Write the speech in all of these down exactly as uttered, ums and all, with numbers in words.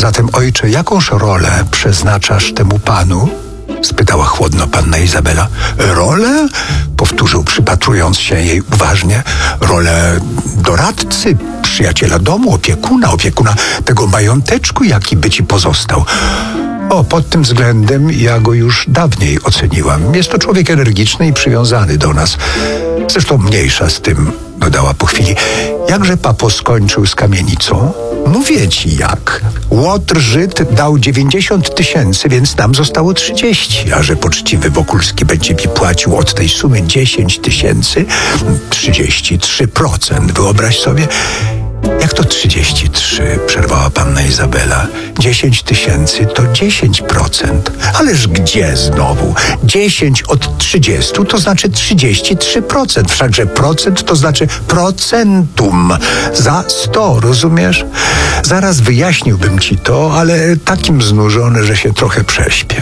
Zatem, ojcze, jakąż rolę przeznaczasz temu panu? Spytała chłodno panna Izabela. Rolę? Powtórzył, przypatrując się jej uważnie. Rolę doradcy, przyjaciela domu, opiekuna, opiekuna tego mająteczku, jaki by ci pozostał. O, pod tym względem ja go już dawniej oceniłam. Jest to człowiek energiczny i przywiązany do nas. Zresztą mniejsza z tym, dodała po chwili. Jakże papo skończył z kamienicą? Mówię ci jak. Łotr Żyd dał dziewięćdziesiąt tysięcy, więc nam zostało trzydzieści. A że poczciwy Wokulski będzie mi płacił od tej sumy dziesięć tysięcy, trzydzieści trzy procent. Wyobraź sobie. Jak to trzydzieści trzy? Przerwała panna Izabela. dziesięć tysięcy to dziesięć procent. Ależ gdzie znowu? dziesięć od trzydziestu to znaczy trzydzieści trzy procent. Wszakże procent to znaczy procentum. Za sto, rozumiesz? Zaraz wyjaśniłbym ci to, ale takim znużony, że się trochę prześpię.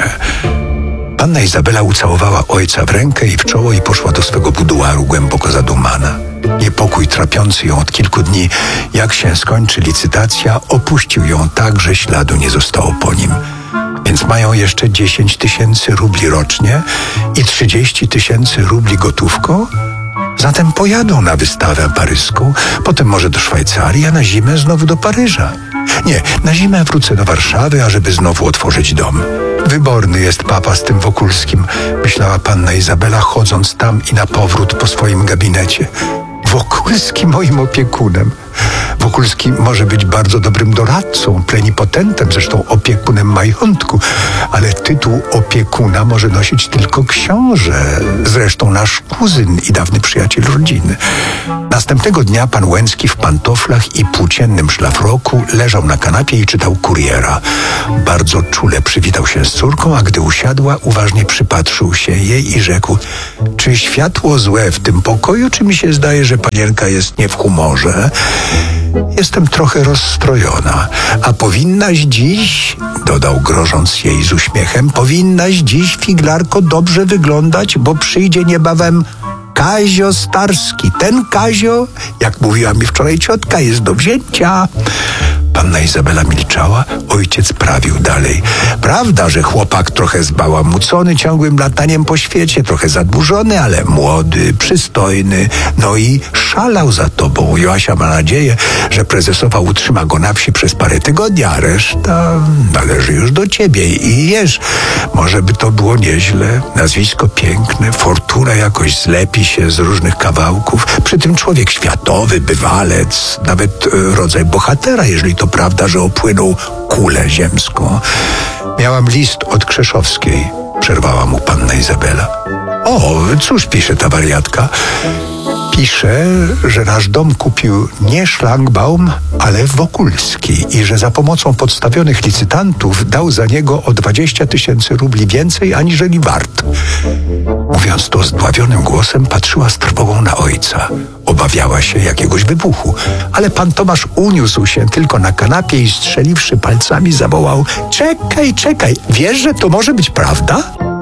Panna Izabela ucałowała ojca w rękę i w czoło i poszła do swego buduaru głęboko zadumana. Niepokój trapiący ją od kilku dni, jak się skończy licytacja, opuścił ją tak, że śladu nie zostało po nim. Więc mają jeszcze dziesięć tysięcy rubli rocznie i trzydzieści tysięcy rubli gotówką? Zatem pojadą na wystawę paryską, potem może do Szwajcarii, a na zimę znowu do Paryża. Nie, na zimę wrócę do Warszawy, ażeby znowu otworzyć dom. Wyborny jest papa z tym Wokulskim, myślała panna Izabela, chodząc tam i na powrót po swoim gabinecie. Wokulski moim opiekunem. Wokulski może być bardzo dobrym doradcą, plenipotentem, zresztą opiekunem majątku, ale tytuł opiekuna może nosić tylko książę, zresztą nasz kuzyn i dawny przyjaciel rodziny. Następnego dnia pan Łęcki w pantoflach i płóciennym szlafroku leżał na kanapie i czytał Kuriera. Bardzo czule przywitał się z córką, a gdy usiadła, uważnie przypatrzył się jej i rzekł: czy światło złe w tym pokoju, czy mi się zdaje, że panienka jest nie w humorze? Jestem trochę rozstrojona. A powinnaś dziś, dodał grożąc jej z uśmiechem, powinnaś dziś, figlarko, dobrze wyglądać, bo przyjdzie niebawem Kazio Starski. Ten Kazio, jak mówiła mi wczoraj ciotka, jest do wzięcia. Panna Izabela milczała, ojciec prawił dalej. Prawda, że chłopak trochę zbałamucony ciągłym lataniem po świecie, trochę zadłużony, ale młody, przystojny, no i szalał za tobą. Joasia ma nadzieję, że prezesowa utrzyma go na wsi przez parę tygodni, a reszta należy już do ciebie i wiesz, może by to było nieźle. Nazwisko piękne, fortuna jakoś zlepi się z różnych kawałków. Przy tym człowiek światowy, bywalec, nawet e, rodzaj bohatera, jeżeli to prawda, że opłynął kulę ziemską. Miałam list od Krzeszowskiej, przerwała mu panna Izabela. O, cóż pisze ta wariatka? Pisze, że nasz dom kupił nie Szlangbaum, ale Wokulski i że za pomocą podstawionych licytantów dał za niego o dwadzieścia tysięcy rubli więcej, aniżeli wart. Mówiąc to zdławionym głosem, patrzyła z trwogą na ojca. Obawiała się jakiegoś wybuchu, ale pan Tomasz uniósł się tylko na kanapie i strzeliwszy palcami zawołał: czekaj, czekaj, wiesz, że to może być prawda?